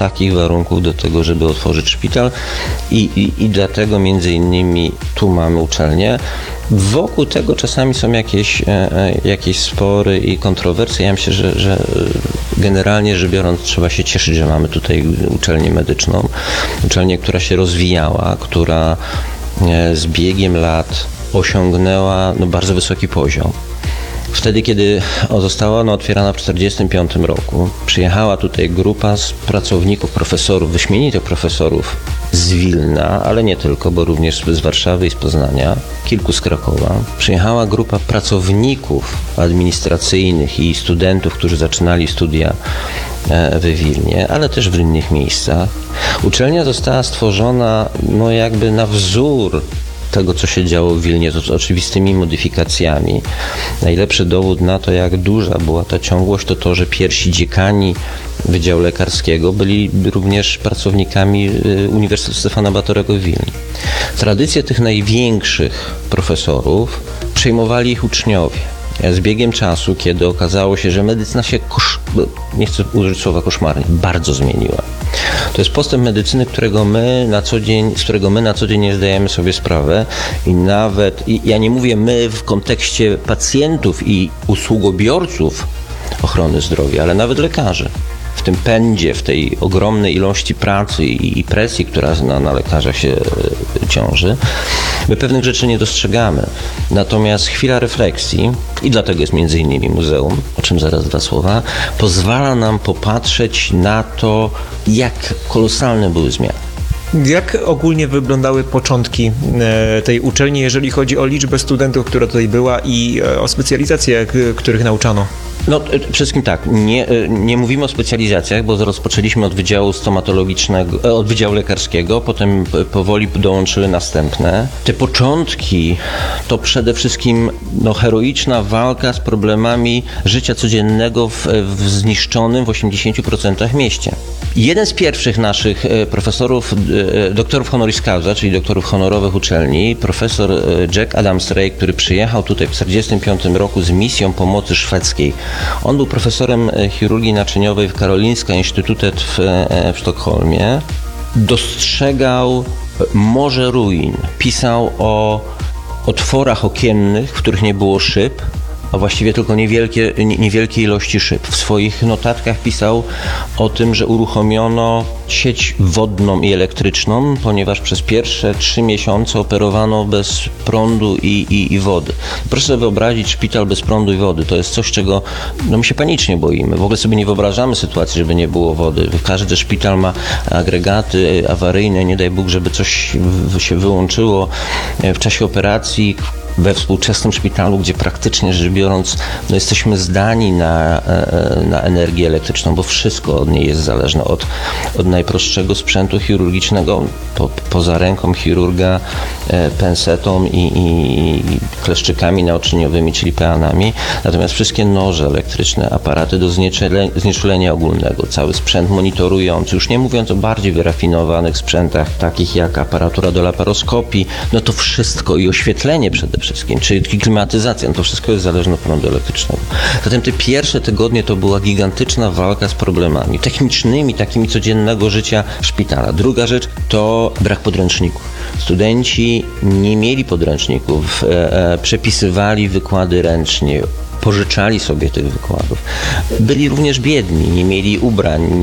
takich warunków do tego, żeby otworzyć szpital i dlatego między innymi tu mamy uczelnię. Wokół tego czasami są jakieś spory i kontrowersje. Ja myślę, że generalnie rzecz biorąc trzeba się cieszyć, że mamy tutaj uczelnię medyczną. Uczelnię, która się rozwijała, która z biegiem lat osiągnęła bardzo wysoki poziom. Wtedy, kiedy została ona otwierana w 1945 roku, przyjechała tutaj grupa z pracowników, profesorów, wyśmienitych profesorów z Wilna, ale nie tylko, bo również z Warszawy i z Poznania, kilku z Krakowa. Przyjechała grupa pracowników administracyjnych i studentów, którzy zaczynali studia w Wilnie, ale też w innych miejscach. Uczelnia została stworzona jakby na wzór tego, co się działo w Wilnie, z oczywistymi modyfikacjami. Najlepszy dowód na to, jak duża była ta ciągłość, to, że pierwsi dziekani Wydziału Lekarskiego byli również pracownikami Uniwersytetu Stefana Batorego w Wilnie. Tradycję tych największych profesorów przejmowali ich uczniowie. Z biegiem czasu, kiedy okazało się, że medycyna się, nie chcę użyć słowa koszmarnie, bardzo zmieniła. To jest postęp medycyny, z którego my na co dzień nie zdajemy sobie sprawę i nawet, ja nie mówię my w kontekście pacjentów i usługobiorców ochrony zdrowia, ale nawet lekarzy. W tym pędzie, w tej ogromnej ilości pracy i presji, która na lekarzach się ciąży, my pewnych rzeczy nie dostrzegamy. Natomiast chwila refleksji, i dlatego jest między innymi muzeum, o czym zaraz dwa słowa, pozwala nam popatrzeć na to, jak kolosalne były zmiany. Jak ogólnie wyglądały początki tej uczelni, jeżeli chodzi o liczbę studentów, która tutaj była i o specjalizacje, których nauczano? Przede wszystkim tak, nie mówimy o specjalizacjach, bo rozpoczęliśmy od wydziału stomatologicznego, od wydziału lekarskiego, potem powoli dołączyły następne. Te początki to przede wszystkim heroiczna walka z problemami życia codziennego w zniszczonym w 80% mieście. Jeden z pierwszych naszych profesorów, doktorów honoris causa, czyli doktorów honorowych uczelni, profesor Jack Adams-Ray, który przyjechał tutaj w 1945 roku z misją pomocy szwedzkiej. On był profesorem chirurgii naczyniowej w Karolinska Institutet w Sztokholmie. Dostrzegał morze ruin. Pisał o otworach okiennych, w których nie było szyb, a właściwie tylko niewielkie ilości szyb. W swoich notatkach pisał o tym, że uruchomiono sieć wodną i elektryczną, ponieważ przez pierwsze 3 miesiące operowano bez prądu i wody. Proszę sobie wyobrazić szpital bez prądu i wody. To jest coś, czego my się panicznie boimy. W ogóle sobie nie wyobrażamy sytuacji, żeby nie było wody. Każdy szpital ma agregaty awaryjne, nie daj Bóg, żeby coś się wyłączyło w czasie operacji. We współczesnym szpitalu, gdzie praktycznie rzecz biorąc jesteśmy zdani na energię elektryczną, bo wszystko od niej jest zależne, od najprostszego sprzętu chirurgicznego, poza ręką chirurga, pensetą i kleszczykami naoczyniowymi, czyli peanami, natomiast wszystkie noże elektryczne, aparaty do znieczulenia ogólnego, cały sprzęt monitorujący, już nie mówiąc o bardziej wyrafinowanych sprzętach, takich jak aparatura do laparoskopii, to wszystko i oświetlenie przede wszystkim, czyli klimatyzacja, to wszystko jest zależne od prądu elektrycznego. Zatem te pierwsze tygodnie to była gigantyczna walka z problemami technicznymi, takimi codziennego życia szpitala. Druga rzecz to brak podręczników. Studenci nie mieli podręczników, przepisywali wykłady ręcznie, pożyczali sobie tych wykładów. Byli również biedni, nie mieli ubrań,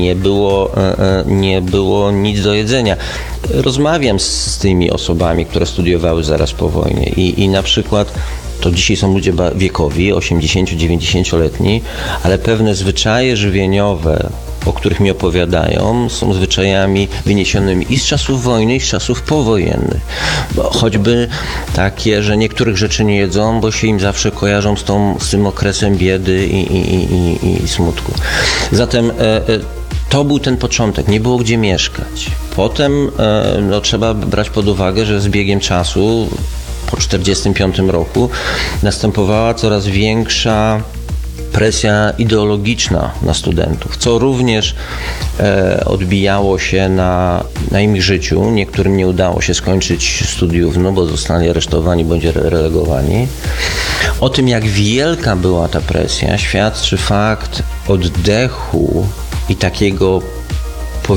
nie było nic do jedzenia. Rozmawiam z tymi osobami, które studiowały zaraz po wojnie i na przykład to dzisiaj są ludzie wiekowi, 80-90-letni, ale pewne zwyczaje żywieniowe, o których mi opowiadają, są zwyczajami wyniesionymi i z czasów wojny, i z czasów powojennych. Choćby takie, że niektórych rzeczy nie jedzą, bo się im zawsze kojarzą z tym okresem biedy i smutku. Zatem to był ten początek, nie było gdzie mieszkać. Potem trzeba brać pod uwagę, że z biegiem czasu po 1945 roku następowała coraz większa presja ideologiczna na studentów, co również odbijało się na ich życiu. Niektórym nie udało się skończyć studiów, bo zostali aresztowani bądź relegowani. O tym, jak wielka była ta presja, świadczy fakt oddechu i takiego